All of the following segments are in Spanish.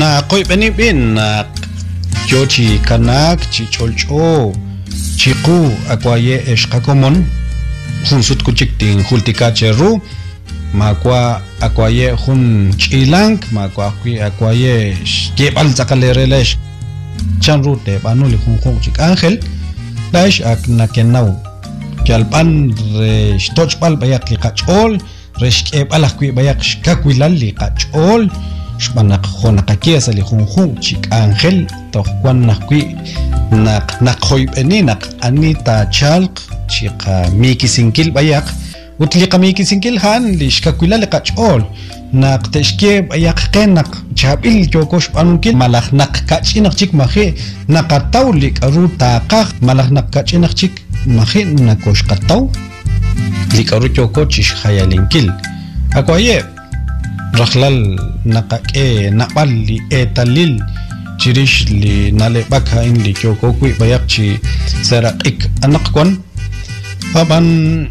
na koy beni bin na yochi kanak chicholcho chiku akwaye eshkakomon hunsut kuchiktin hultikacheru makwa akwaye hun chilang makwa akwaye kebal zakalereles chanrute banuli hun chik angel dash ak nakenau kalpan re stochpal bayak liqachol reshkebal akwi bayak shkakwilal liqachol shbanak khonaqakiasa li hun chik angel tohkwan nakwi nak khoybeni nak anita chalq chiqa mikisinkil bayak utliqa mikisinkil han li shkakwilal liqachol nak teshke bayak qenak chabil jokosh panunkil malakh nak kachinak chik mahi nakataw likaru taqaq malakh nak kachinak chik mahi nakosh qataw likaru jokochish khayalinkil akwaye rakhlal naqake nabal li etalil chirish li nale bakha in li jokokui bayakchi seraqik anaqkon aban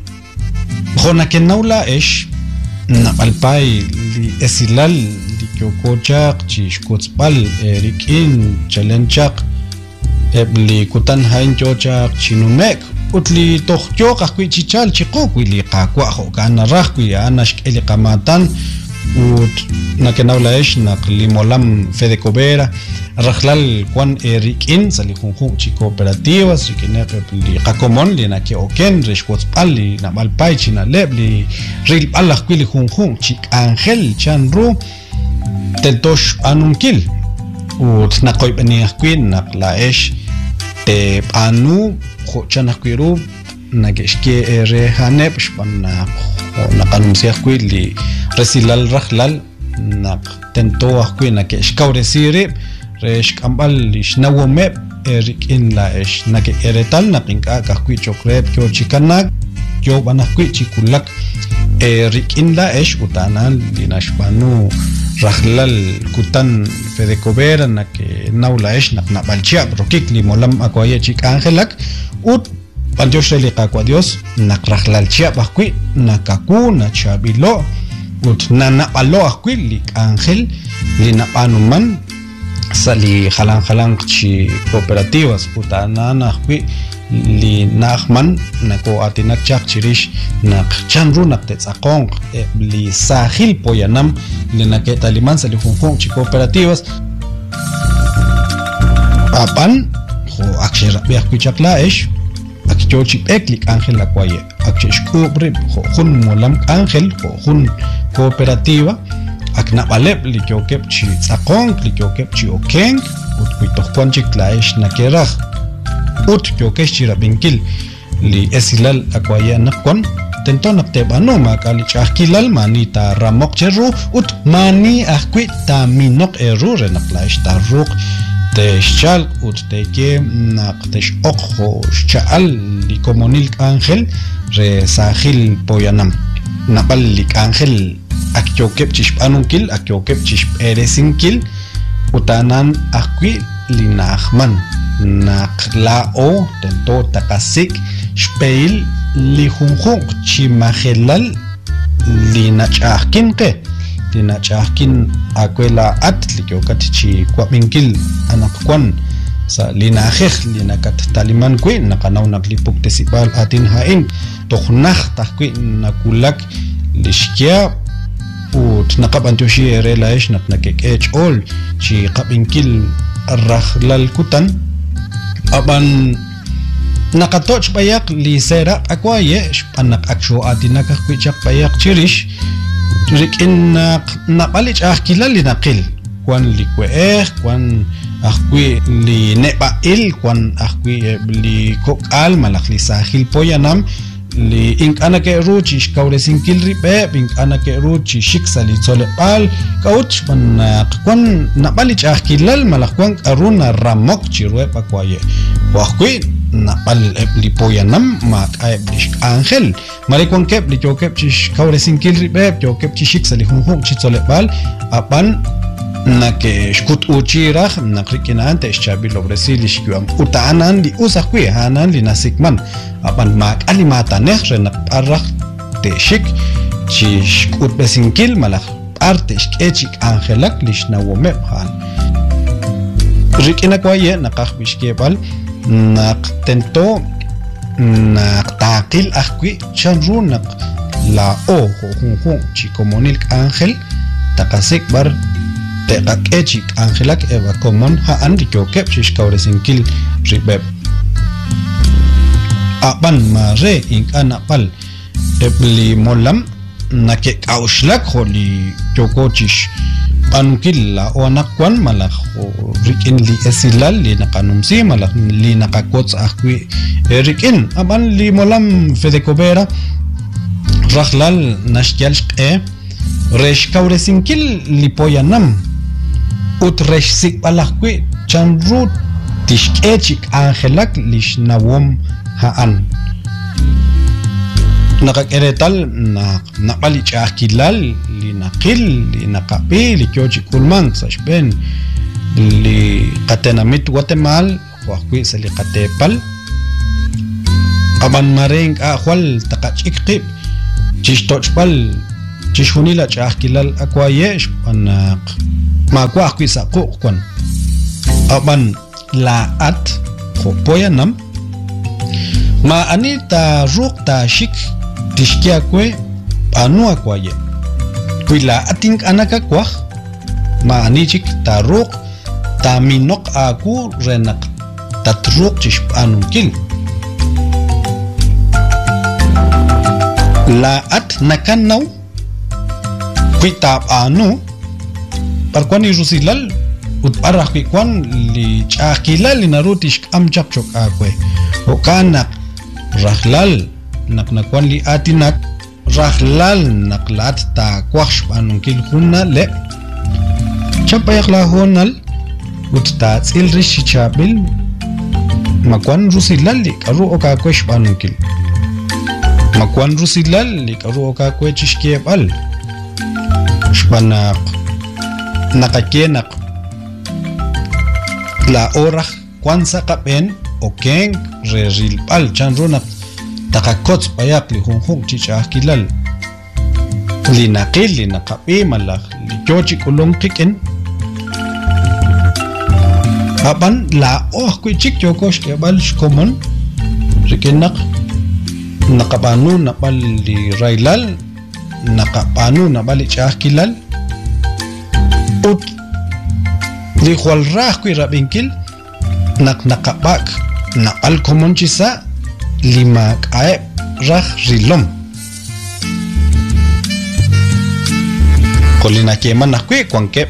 khonakenawla ish nabal li esilal li jokochaq chishkotsbal rikin chalenchaq ebli kutan hain jochaq chinumek utli tohjoq akwi chichal chiqokwi li qaqwa kana raqwi anashk eli qamatan ut nakenawla ish naqlimolam fedecovera rakhlal kwan erikin salihunjun chi cooperativas rikineq li qakomon li nake oken reshkotsbal li nabalpay china lebli ril balaj kwili junjun chi angel chanru tentosh anunkil ut naqoybani kwin naqla ish te anu khochanakwiru nageshke rehanep shpanna naqanunciaq kwili resilal rakhlal naq tento akwi nake shkawresiri reshkambal lishnawome erikin la esh nake eretal naqinka kakwi chokrep kyo chikanak kyo banakwi chikulak erikin la esh utanan linashbanu rakhlal kutan fedecovera nake nawla esh naqnabalchiab rokik limolam akwaye chik angelak ut panjosheli qakwa dios naqrakhlal chiab akwi nakaku nachabilo ut nanapalo akwi lik angel linapanuman sali halang chi cooperativas utanan akwi li nahman nako atinak chak chirish nak chanru nak tetsaqong li sahil poyanam li naketaliman sali junjun chi cooperativas apan ho akshira bi akwi chakla ish akchochi peklik angel akwaye akchish kubri ho hun molam angel ho hun cooperativa aknabalep li kyokep chi tsaqong li kyokep chi okeng ut kuitohkwan chik laish nakeraj ut kyokesh chi rabinkil li esilal akwaya nakon tento naktebano makali chahkilal mani ta ramok cheru ut mani akwi ta minok eru renaklaish ta ruq teshal ut teke naktesh okho chaal li komonil angel re sahil poyanam nabal li angel akyokep chishpanunkil akyokep chishperesinkil utanan akwi linahman naqlao tento takasik shpeil lijunjun chimajelal linachahkinke linachahkin akwela at likyokat chi kwabinkil anakwan sa linajej linakat taliman kwi nakanaw naklipuk tesipal atin hain tohnaj tahkwi nakulak lishkya ut naqabantushi erelaish naknakekech ol chi qabinkil rakhlal kutan aban naqatoch bayak li sera akwaye shpanak aksho atinak akwichak bayak chirish rikin napalich ahkilal linaqil kwan likweeh kwan akwi li nebail kwan akwi li kokal malak li sahil poyanam li inkana ke ruchi shkawresinkil ribe inkana ke ruchi shiksali tsolepal kauch man kwan nabalich ahkilal malakwan aruna ramok chirwe pakwaye wakwi napal li poyanam mak aiblish angel marikwan kep li jokep chish kawresinkil ribe jokep chiksali hunhun chitsolepal apan nake shkut uchiraj nakrikina ante chabil obresili shkuam utanan li usakwi hanan li nasikman apan mak alimata nehre naparaj teshik chishkut besinkil malak arte shkechik angelak lishnawome han rikina kwaye naqaq bishkebal naq tento naq taqil aqwi chanru naq la o junjun chikomonil ángel taqasik bar teqak echik angelak eva komon ha an rikokep shishkawresinkil ribeb aban mare inkana pal ebli molam nake kaushlak holi chokochish pankil la onakwan malak rikin li esilal li nakanumsi malak li nakakots akwi rikin aban li molam fedekobera rahlal nashkyal shqe resh kauresinkil li poyanam ut resh sik palakwi chanru tishkechik angelak lishnawom haan nakakeretal na pali chakilal li naqil li naqapi li kyochi kulman sashben li qatenamit Guatemala wakwi sali qatepal aban mareng ahwal taqachikqib chishtochpal chishunila chakilal akwayesh anak makwa akwi saqoqkon aban la at khopoyanam ma anita ruq ta shik tishkia kwe anu akwaye kuila atink anaka kwa ma anichik ta ruq ta minok aku renak tatruq chish anunkil la at nakanaw kuita anu parkwani rusilal ut parah kwan li chakila li narutish amchak chok akwe okanak rahlal naknakwan li atinak rahlal naklat ta kwaksh panunkil hunna le chapayak la honal ut ta tsil rishi chabil makwan rusilal li karu oka kwesh panunkil makwan rusilal li karu oka kwechishkebal shpanak nakakenak la orah kwansa kapen okeng reril pal chanronak takakots payak li junjun chichakilal li naqil li naqapi malak li kyochi kulong kiken aban la kuichik chokosh kebal shkomon rikinak naqapanu napal li railal naqapanu napal ichakilal ut li khwalrah kui rabinkil naqnaqapak napal komon chisa lima kae rah rilom kolina keman nakwe kwankep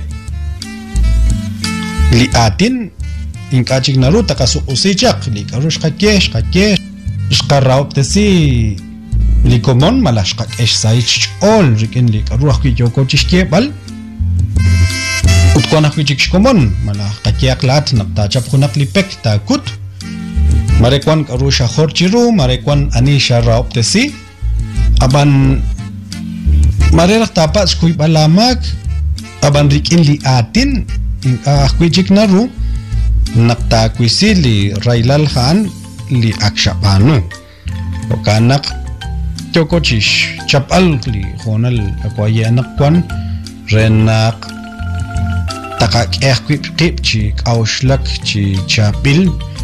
li atin inkachik naru takasu usichak li karush kakesh shkarraoptesi li komon malash kakesh saich ol riken li karuach ki yoko chishkebal utkwana kwichik komon malah kakiak lat napta chap khunak li pek ta kut marekwan karusha khorchiru marekwan anisha raoptesi aban marerak tapas kuy balamak aban rikin li atin kwichik naru nakta kwisi li railal khan li akshapanu okanak chokochish chapal li khonal akwaye anakwan renak takak kwip chi kaushlak chi chapil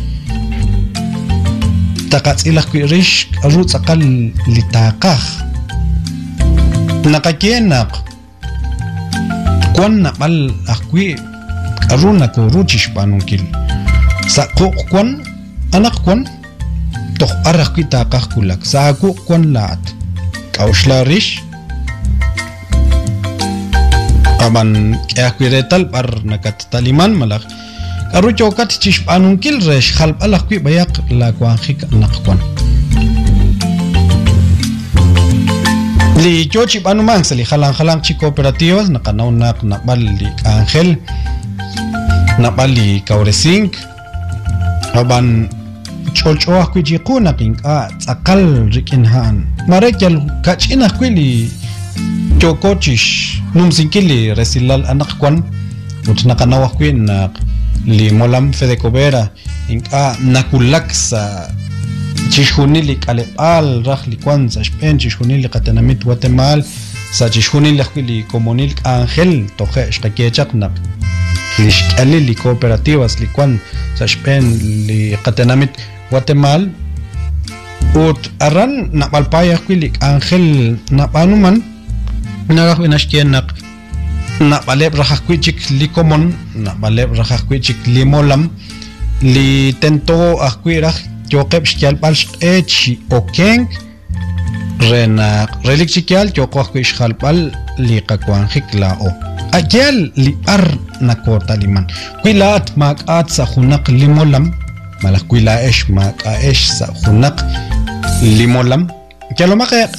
takatsilah kwirish arut sakal litakah nakakenak kwan napal akwi aruna ko ruchish panunkil sa kwan anak kwan toh arak kwi takah kulak sa kwan laat kauslarish aban kwiretal par nakat taliman malak karu chokat chish panunkil resh khalp alak kwi bayak la kwankhik nakwan li chochi panumang sali khalang chi cooperativas nakanaw napal li Angel napal li Kauresink aban cholchoah kwi jiquna kinka tsakal rikinhan marekyal kachina kwi li chokochish numsinkili resilal anakwan ut nakanaw kwi nak li molam fedekobera inka nakulak sa chishunili kalepal rajli kwanza shpen chishunili qatanamit Guatemala sa chishunili li komunil Angel toje shqakechaq nak lishk'ali li cooperativas li kwan sashpen li qatenamit Guatemala ut arran naqbalpaya kwilik Ángel naqbanuman naraj benashkienak naqbaleb rajajkwichik li komon naqbaleb rajajkwichik li molam li tento ajkwiraj yoqeb xkyalb'al xq'ech okeng rena relik chikyal yoko ajkwish jalb'al li qakwanjik la o akyal li ar nakota liman kwilaat mak'at sa junaq li molam malaj kwila'ex mak'aex sa junaq li molam kyalomaq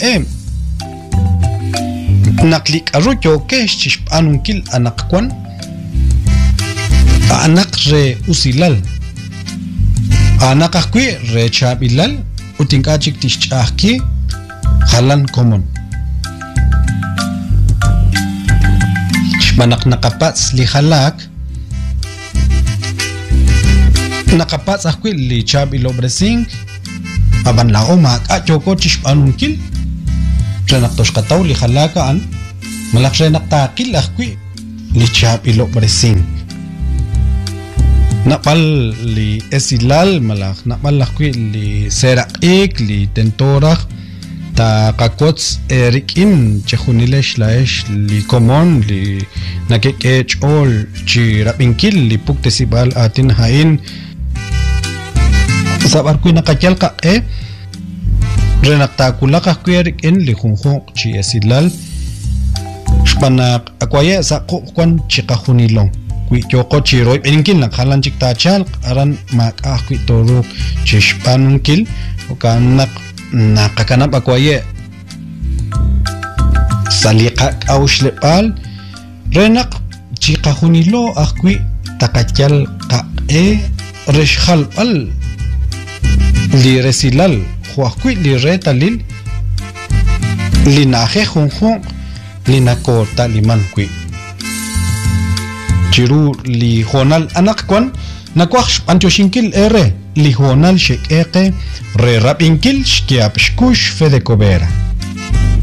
naqlik arru yokex chixb'anunkil anaqkwan anaq re usilal anaq ajkwi re chab'ilal utink'achik tixch'ajki jalan komon xbanaq naqapatz li jalak naqapatz ajkwi li chab'ilobresink aban la oma k'achoko chixb'anunkil renaq toxqataw li jalaka an malaq renaq taqil ajkwi li chab'ilobresink naqb'al li esilal malaq naqb'al ajkwi li seraq'ik li tentoraj ta qakotz rik'im chejunilex laex li komon li nakek'ech'ol chi rab'inkil li puktesib'al atin ja'in sabarkuy naqakyal qaq'e renaq takulaq ajkwi rik'in li junjuq chi esilal xbanaq akwaye saqu kwan chiqajunilon kwi yoko chi royb'ininkil naqjalan chik tachal aran mak'aj kwi toruk chixb'anunkil ukanaq naqakanab akwaye saliqa k'awxleb'al renaq chiqajunilo ajkwi taqatyal qaq'e rexjalb'al li resilal juajkwi li retalil li naje junjuq li nakota liman kwi chiru li jonal anaqkwan nakwaj xb'antyoxinkil li jonal xek'eqe re rab'inkil xkiab xkux Fede Covera